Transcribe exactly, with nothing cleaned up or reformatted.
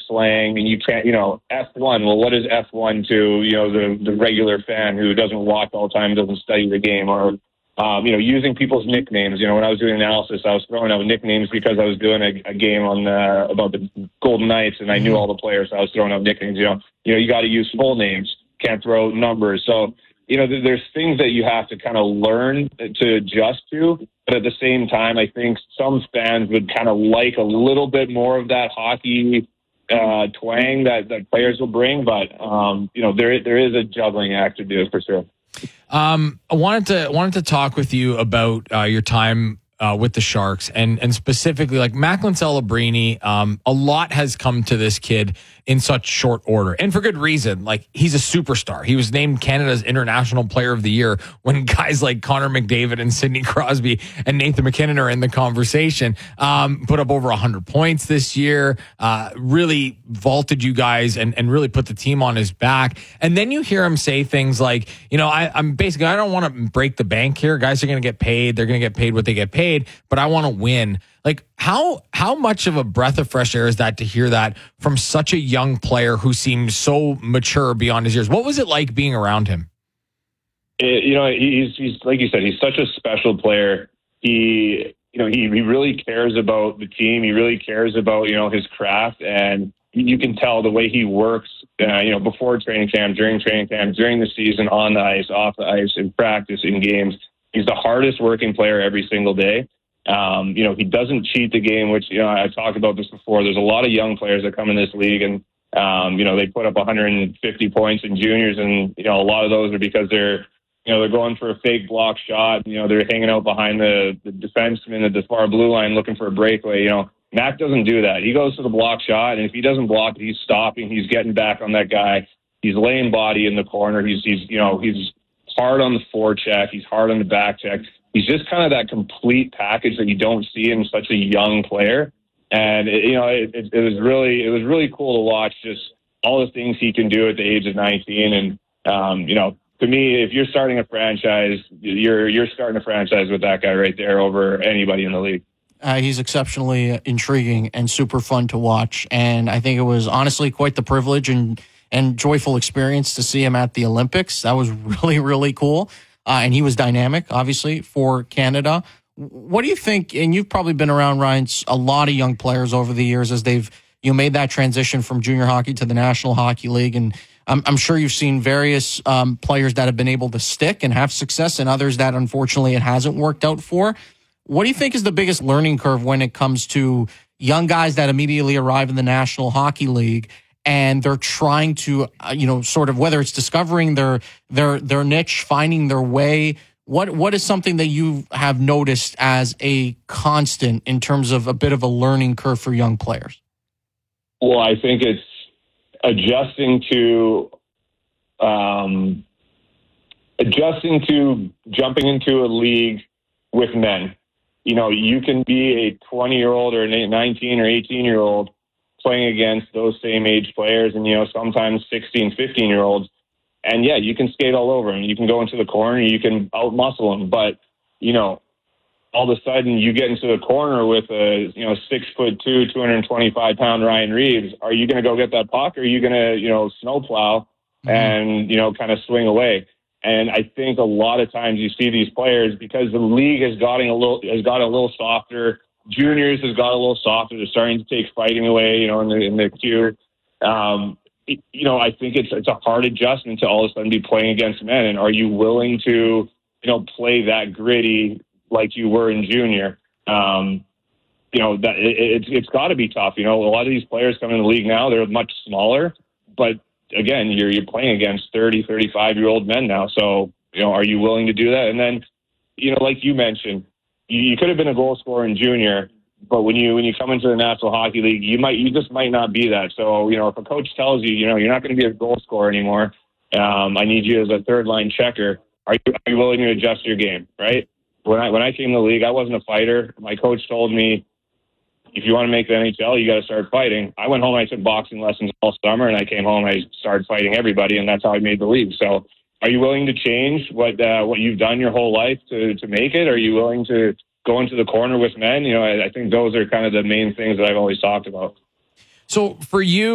slang, and you can't, you know, F one. Well, what is F one to, you know, the, the regular fan who doesn't watch all the time, doesn't study the game, or, um, you know, using people's nicknames. You know, when I was doing analysis, I was throwing out nicknames because I was doing a, a game on the, about the Golden Knights, and I knew all the players, so I was throwing out nicknames. You know, you know, you got to use full names, can't throw numbers. So, you know, there's things that you have to kind of learn to adjust to. But at the same time, I think some fans would kind of like a little bit more of that hockey uh, twang that, that players will bring. But, um, you know, there there is a juggling act to do for sure. Um, I wanted to wanted to talk with you about uh, your time Uh, with the Sharks, and and specifically like Macklin Celebrini. Um, a lot has come to this kid in such short order, and for good reason. Like, he's a superstar. He was named Canada's International Player of the Year when guys like Connor McDavid and Sidney Crosby and Nathan McKinnon are in the conversation. Um, put up over one hundred points this year. Uh, really vaulted you guys and and really put the team on his back. And then you hear him say things like, you know, I, I'm basically I don't want to break the bank here. Guys are going to get paid. They're going to get paid what they get paid. But I want to win. Like, how how much of a breath of fresh air is that to hear that from such a young player who seems so mature beyond his years? What was it like being around him? It, you know, he's he's like you said, he's such a special player. He you know he, he really cares about the team. He really cares about, you know, his craft, and you can tell the way he works. Uh, you know, before training camp, during training camp, during the season, on the ice, off the ice, in practice, in games. He's the hardest working player every single day. Um, you know, he doesn't cheat the game, which, you know, I've talked about this before. There's a lot of young players that come in this league and, um, you know, they put up one hundred fifty points in juniors. And, you know, a lot of those are because they're, you know, they're going for a fake block shot. You know, they're hanging out behind the, the defenseman at the far blue line looking for a breakaway. You know, Mac doesn't do that. He goes to the block shot, and if he doesn't block it, he's stopping. He's getting back on that guy. He's laying body in the corner. He's, he's, you know, he's hard on the forecheck. He's hard on the back check. He's just kind of that complete package that you don't see in such a young player. And, it, you know, it, it, it was really, it was really cool to watch just all the things he can do at the age of nineteen. And, um, you know, to me, if you're starting a franchise, you're, you're starting a franchise with that guy right there over anybody in the league. Uh, he's exceptionally intriguing and super fun to watch. And I think it was honestly quite the privilege and, and joyful experience to see him at the Olympics. That was really, really cool. Uh, and he was dynamic, obviously, for Canada. What do you think, and you've probably been around, Ryan, a lot of young players over the years as they've you know, made that transition from junior hockey to the National Hockey League. And I'm, I'm sure you've seen various um, players that have been able to stick and have success and others that, unfortunately, it hasn't worked out for. What do you think is the biggest learning curve when it comes to young guys that immediately arrive in the National Hockey League and they're trying to, uh, you know, sort of, whether it's discovering their their their niche, finding their way? What what is something that you have noticed as a constant in terms of a bit of a learning curve for young players? Well, I think it's adjusting to um, adjusting to jumping into a league with men. You know, you can be a twenty-year-old or a nineteen or eighteen-year-old playing against those same age players, and, you know, sometimes sixteen, fifteen-year-olds. And, yeah, you can skate all over them. You can go into the corner, you can out-muscle them. But, you know, all of a sudden you get into the corner with a, you know, six foot two, two hundred twenty-five pound Ryan Reeves. Are you going to go get that puck, or are you going to, you know, snowplow mm-hmm. and, you know, kind of swing away? And I think a lot of times you see these players, because the league has gotten a little has got a little softer. Juniors has got a little softer. They're starting to take fighting away, you know, in the in the queue. Um, it, you know, I think it's it's a hard adjustment to all of a sudden be playing against men. And are you willing to, you know, play that gritty like you were in junior? Um, you know, that it, it's it's got to be tough. You know, a lot of these players coming in the league now, they're much smaller, but again, you're you're playing against thirty, thirty-five-year-old men now. So, you know, are you willing to do that? And then, you know, like you mentioned, you, you could have been a goal scorer in junior, but when you when you come into the National Hockey League, you might you just might not be that. So, you know, if a coach tells you, you know, you're not going to be a goal scorer anymore, um, I need you as a third line checker. Are you are you willing to adjust your game? Right? When I when I came to the league, I wasn't a fighter. My coach told me, if you want to make the N H L, you got to start fighting. I went home and I took boxing lessons all summer, and I came home and I started fighting everybody, and that's how I made the league. So are you willing to change what uh, what you've done your whole life to, to make it? Are you willing to go into the corner with men? You know, I, I think those are kind of the main things that I've always talked about. So for you,